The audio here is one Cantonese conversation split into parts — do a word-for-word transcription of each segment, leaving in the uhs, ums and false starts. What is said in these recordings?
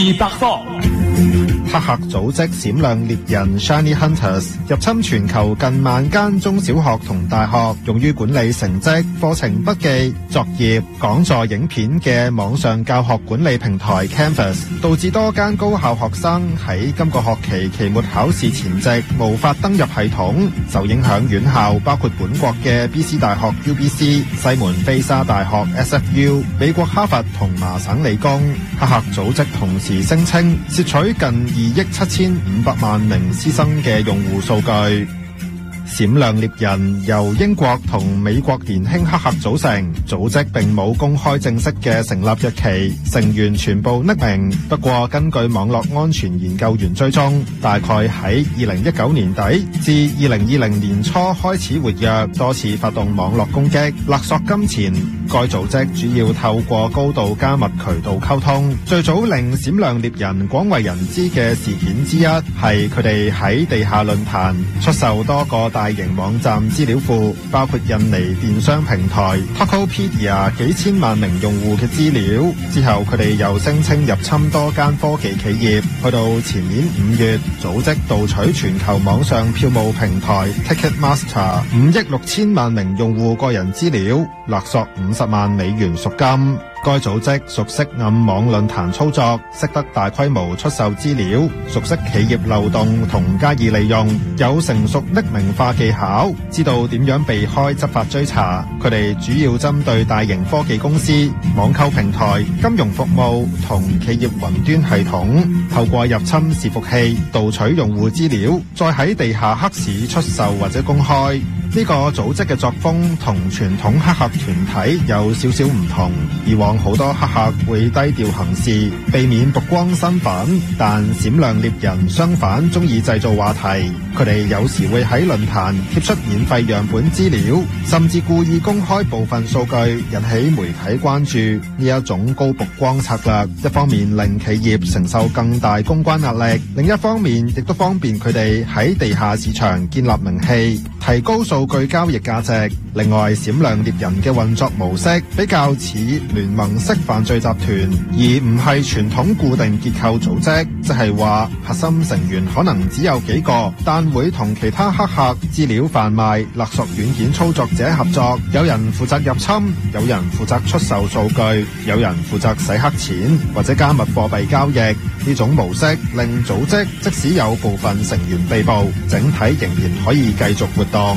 二百科。 黑客組織閃亮獵人 Shiny Hunters 入侵全球近萬間中小學同大學，用於管理成績、課程筆記、作業、講座影片嘅網上教學管理平台 Canvas， 導致多間高校學生喺今個學期期末考試前夕無法登入系統。受影響院校包括本國嘅 B C 大學 U B C、西門菲沙大學 S F U、美國哈佛同麻省理工。黑客組織同時聲稱竊取近二億七千五百萬名師生嘅用戶數據。閃亮獵人由英國同美國年輕黑客組成，組織並冇公開正式嘅成立日期，成員全部匿名。不過根據網絡安全研究員追蹤，大概喺二零一九年底至二零二零年初開始活躍，多次發動網絡攻擊，勒索金錢。該組織主要透過高度加密渠道溝通。最早令閃亮獵人廣為人知嘅事件之一，係佢哋喺地下論壇出售多個大型網站資料庫，包括印尼電商平台 Tokopedia 幾千萬名用戶嘅資料。之後佢哋又聲稱入侵多間科技企業。去到前年五月，組織盜取全球網上票務平台 Ticketmaster 五億六千萬名用戶個人資料，勒索五十萬美元贖金。該組織熟悉暗網論壇操作，識得大規模出售資料，熟悉企業漏洞同加以利用，有成熟匿名化技巧，知道點樣避開執法追查。佢哋主要針對大型科技公司、網購平台、金融服務同企業雲端系統，透過入侵伺服器盜取用戶資料，再喺地下黑市出售或者公開。呢個組織嘅作風同傳統黑客團體有少少唔同。以往好多黑客會低調行事，避免曝光身份，但閃亮獵人相反，中意製造話題。佢哋有時會喺論壇貼出免費樣本資料，甚至故意公開部分數據，引起媒體關注。呢一種高曝光策略，一方面令企業承受更大公關壓力，另一方面亦都方便佢哋喺地下市場建立名氣，提高數據交易價值。另外，閃亮獵人嘅運作模式比較似聯盟式犯罪集團，而唔係傳統固定結構組織，即係話核心成員可能只有幾個，但會同其他黑客、資料販賣、勒索軟件操作者合作。有人負責入侵，有人負責出售數據，有人負責洗黑錢或者加密貨幣交易。呢種模式令組織即使有部分成員被捕，整體仍然可以繼續活動。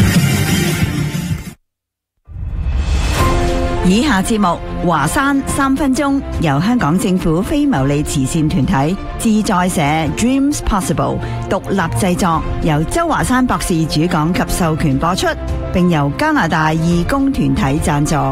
以下節目華山三分鐘，由香港政府非牟利慈善團體自在社 Dreams Possible 獨立製作，由周華山博士主講及授權播出，並由加拿大義工團體贊助。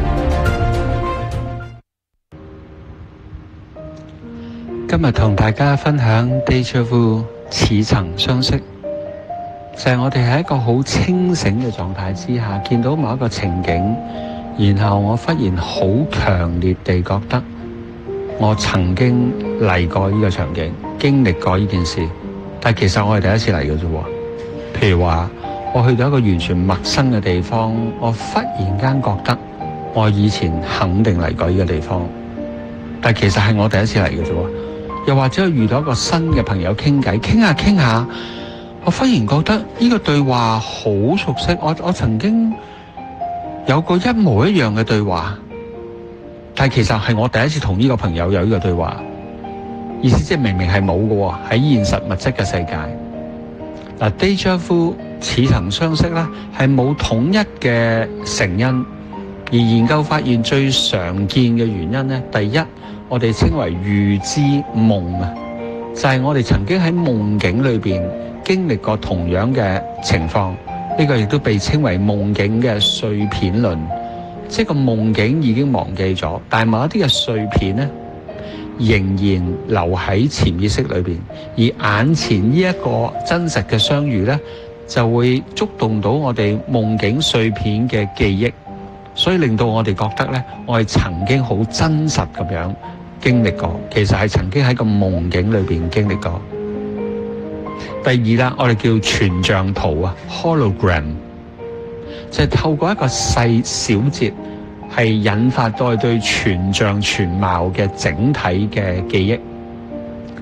今日同大家分享 Déjà Vu 似曾相識，就係我哋喺一個好清醒嘅狀態之下，見到某一個情景，然後我忽然好強烈地覺得我曾經嚟過呢個場景，經歷過呢件事，但其實我係第一次嚟嘅啫。譬如話我去到一個完全陌生嘅地方，我忽然間覺得我以前肯定嚟過呢個地方，但其實係我第一次嚟嘅啫。又或者遇到一個新嘅朋友傾偈，傾下傾下，我忽然覺得呢個對話好熟悉，我我曾經有個一模一樣嘅對話，但其實係我第一次同呢個朋友有呢個對話，意思即係明明係冇嘅喺現實物質嘅世界。嗱 Déjà Vu 似曾相識咧，係冇統一嘅成因，而研究發現最常見嘅原因咧，第一，我哋稱為預知夢啊，就係我哋曾經喺夢境裏邊經歷過同樣嘅情況，呢個亦都被稱為夢境嘅碎片論，即係個夢境已經忘記咗，但係某一啲嘅碎片咧仍然留喺潛意識裏邊，而眼前呢一個真實嘅相遇咧，就會觸動到我哋夢境碎片嘅記憶，所以令到我哋覺得咧，我係曾經好真實咁樣經歷過，其實係曾經喺個夢境裏邊經歷過。第二啦，我哋叫全像圖啊 ，hologram， 就係透過一個細小節，係引發到對全像全貌嘅整體嘅記憶。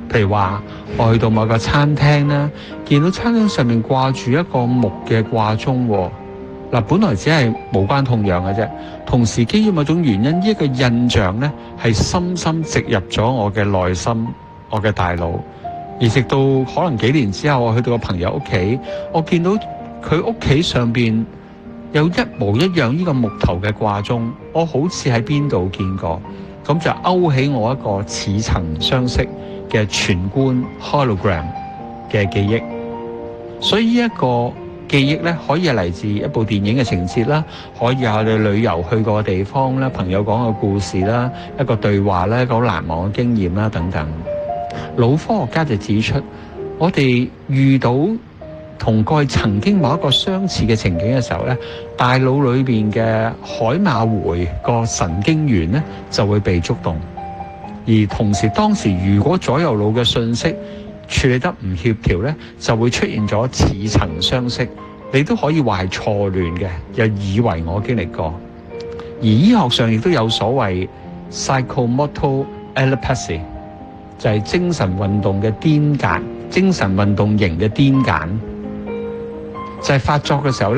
譬如話我去到某個餐廳啦，見到餐廳上面掛住一個木嘅掛鐘喎。嗱，本來只係無關痛癢嘅啫，同時基於某種原因，呢一個印象咧係深深植入咗我嘅內心、我嘅大腦，而直到可能幾年之後，我去到個朋友屋企，我見到佢屋企上邊有一模一樣呢個木頭嘅掛鐘，我好似喺邊度見過，咁就勾起我一個似曾相識嘅全觀 hologram 嘅記憶，所以呢一個記憶咧，可以係嚟自一部電影嘅情節啦，可以係我哋旅遊去過嘅地方啦，朋友講嘅故事啦，一個對話啦，一個好難忘嘅經驗啦等等。腦科學家就指出，我哋遇到同過去曾經某一個相似嘅情景嘅時候咧，大腦裏邊嘅海馬回個神經元咧就會被觸動，而同時當時如果左右腦嘅信息處理得唔協調咧，就會出現咗似曾相識，你都可以話係錯亂嘅，又以為我經歷過。而醫學上亦都有所謂 psychomotor epilepsy， 就係精神運動嘅癲癇，精神運動型嘅癲癇，就係發作嘅時候咧。